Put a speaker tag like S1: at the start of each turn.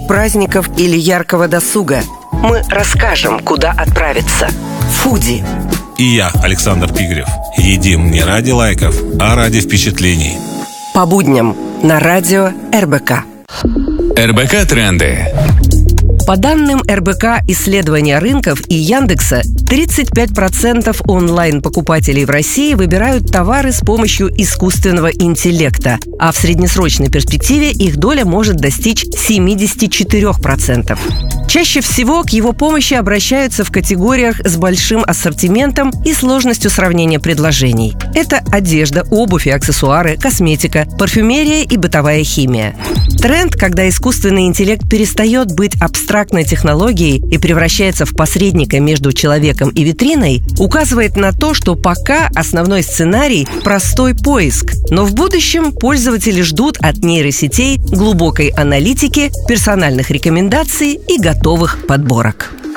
S1: праздников или яркого досуга. Мы расскажем, куда отправиться. Фуди.
S2: И я, Александр Пигрев. Едим не ради лайков, а ради впечатлений.
S1: По будням на радио РБК.
S3: РБК Тренды.
S1: По данным РБК исследования рынков и Яндекса, 35% онлайн-покупателей в России выбирают товары с помощью искусственного интеллекта, а в среднесрочной перспективе их доля может достичь 74%. Чаще всего к его помощи обращаются в категориях с большим ассортиментом и сложностью сравнения предложений. Это одежда, обувь и аксессуары, косметика, парфюмерия и бытовая химия. Тренд, когда искусственный интеллект перестает быть абстрактной технологией и превращается в посредника между человеком и витриной, указывает на то, что пока основной сценарий – простой поиск. Но в будущем пользователи ждут от нейросетей глубокой аналитики, персональных рекомендаций и готовых подборок.